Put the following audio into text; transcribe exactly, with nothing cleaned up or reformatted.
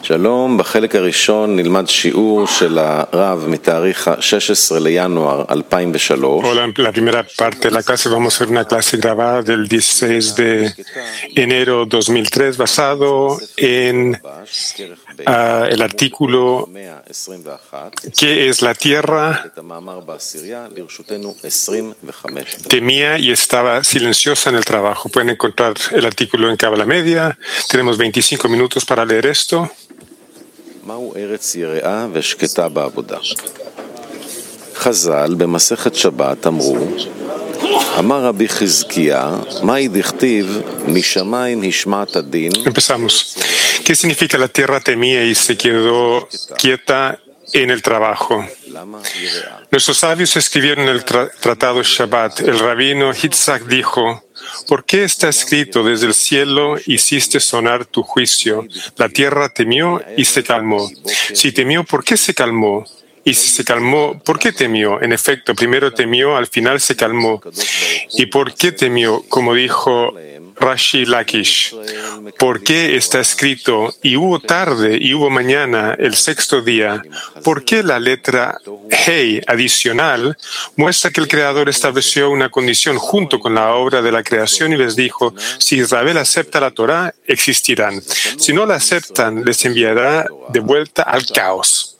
שלום, בחלק הראשון נלמד שיעור של הרב מתאריך ה-שש עשרה לינואר אלפיים ושלוש. Hola, en la primera parte de la clase vamos a hacer una clase grabada del dieciséis de enero dos mil tres basado en uh, el artículo ¿Qué es la tierra? Temía y estaba silenciosa en el trabajo. Pueden encontrar el artículo en Cábala Media. Tenemos veinticinco minutos para leer esto. חז"ל במסכת שבת אמרו, אמר רבי חזקיה, מהי דכתיב משמיים השמעת דין? Empezamos. ¿Qué significa la tierra temía y se quedó quieta en el trabajo? Nuestros sabios escribieron en el tra tratado Shabbat. El rabino Yitzhak dijo, ¿por qué está escrito desde el cielo hiciste sonar tu juicio? La tierra temió y se calmó. Si temió, ¿por qué se calmó? Y si se calmó, ¿por qué temió? En efecto, primero temió, al final se calmó. ¿Y por qué temió? Como dijo Rashi Lakish, ¿por qué está escrito y hubo tarde y hubo mañana el sexto día? ¿Por qué la letra Hei adicional muestra que el Creador estableció una condición junto con la obra de la creación y les dijo, si Israel acepta la Torá, existirán. Si no la aceptan, les enviará de vuelta al caos.